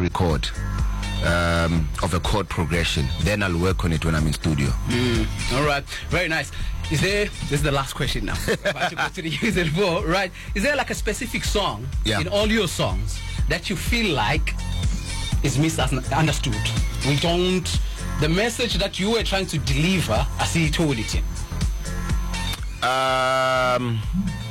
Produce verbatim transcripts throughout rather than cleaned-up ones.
chord. Um, of a chord progression, then I'll work on it when I'm in studio. Mm, all right, very nice. Is there, this is the last question now, about to go to the user for, right? Is there like a specific song yeah. in all your songs that you feel like is misunderstood? We don't, the message that you were trying to deliver, I see you told it in. Um,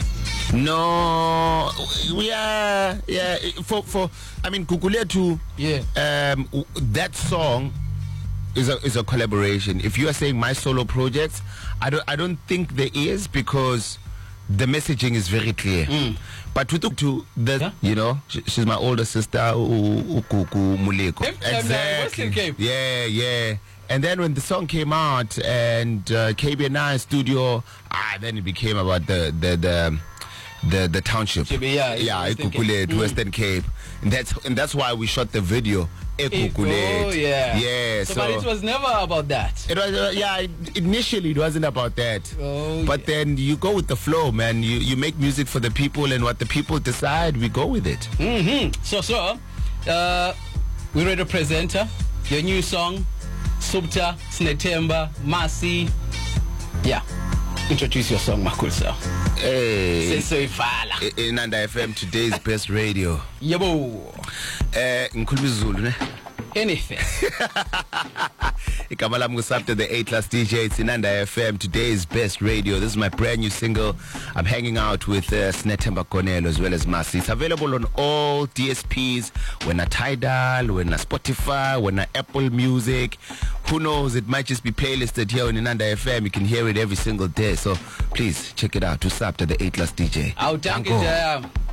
no, yeah, yeah, for, for, I mean, Kukuletu, yeah. um, that song is a is a collaboration. If you are saying my solo projects, I don't I don't think there is, because the messaging is very clear. Mm. But with to the yeah. you know, she, she's my older sister, Ukuku Muleko. Exactly. Yeah, yeah. And then when the song came out and uh, K B N I studio, ah, then it became about the the the the, the township. Yeah, yeah, Ekukulet, mm. Western Cape. And that's and that's why we shot the video. Ekukulet. Oh, yeah. Yeah. So, so, but it was never about that. It was, uh, yeah, initially it wasn't about that. Oh, but yeah. then you go with the flow, man. You you make music for the people, and what the people decide, we go with it. Mm-hmm. So, so, uh, we read a presenter, your new song, Subta, Snetemba, Masi. Yeah. Introduce your song, Makulsa. Hey. Sesefala. Inanda F M, today's best radio. Yebo. Eh, ngikhuluma isiZulu ne? Anything. Igama lami nguSabta the A-Class D J. It's Inanda F M, today's best radio. This is my brand new single. I'm hanging out with uh, Snetemba Konelo as well as Masi. It's available on all D S Ps. When a Tidal, when a Spotify, when a Apple Music. Who knows? It might just be playlisted here on Inanda F M. You can hear it every single day. So please check it out. To Sabta the A-Class D J. I'll thank you.